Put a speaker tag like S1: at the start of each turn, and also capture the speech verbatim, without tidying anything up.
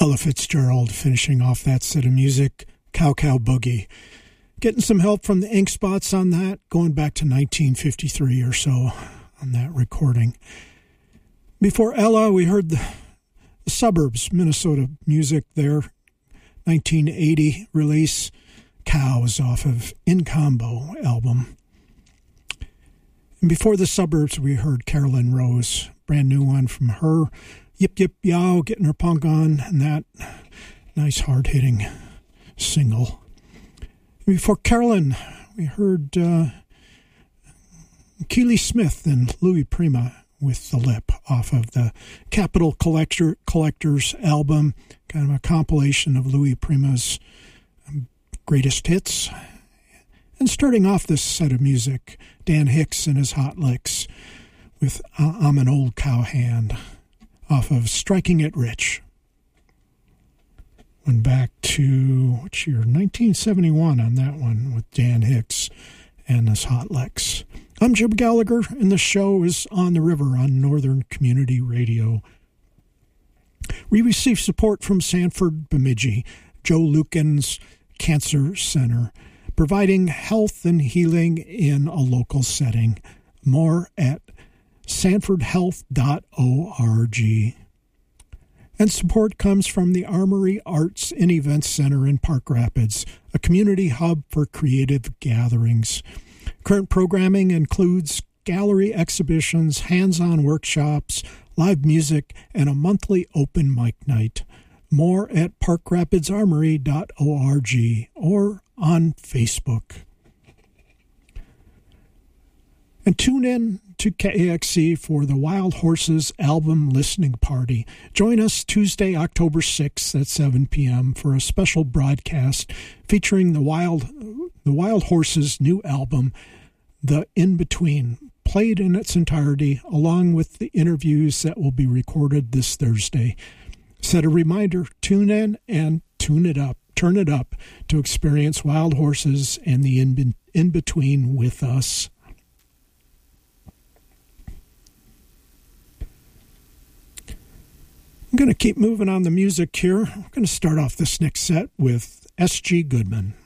S1: Ella Fitzgerald finishing off that set of music, Cow Cow Boogie. Getting some help from the ink spots on that, going back to nineteen fifty-three or so on that recording. Before Ella, we heard the, the Suburbs, Minnesota music, their nineteen eighty release, Cows, off of In Combo album. And before the Suburbs, we heard Carolyn Rose, brand new one from her, Yip Yip Yow, getting her punk on, and that nice hard-hitting single. Before Carolyn, we heard uh, Keely Smith and Louis Prima with The Lip off of the Capitol Collector Collectors album, kind of a compilation of Louis Prima's greatest hits. And starting off this set of music, Dan Hicks and his Hot Licks with I'm an Old Cowhand off of Striking It Rich. Went back to, which year? nineteen seventy-one on that one with Dan Hicks and his Hot Licks. I'm Jim Gallagher, and the show is On the River on Northern Community Radio. We receive support from Sanford Bemidji, Joe Lucan's Cancer Center, providing health and healing in a local setting. More at sanford health dot org. And support comes from the Armory Arts and Events Center in Park Rapids, a community hub for creative gatherings. Current programming includes gallery exhibitions, hands-on workshops, live music, and a monthly open mic night. More at park rapids armory dot org or on Facebook. And tune in to K A X C for the Wild Horses album listening party. Join us Tuesday, October sixth at seven p.m. for a special broadcast featuring the Wild, the Wild Horses' new album, The In-Between, played in its entirety, along with the interviews that will be recorded this Thursday. Set a reminder, tune in and tune it up, turn it up to experience Wild Horses and the in- In-Between with us. I'm going to keep moving on the music here. I'm going to start off this next set with S G Goodman.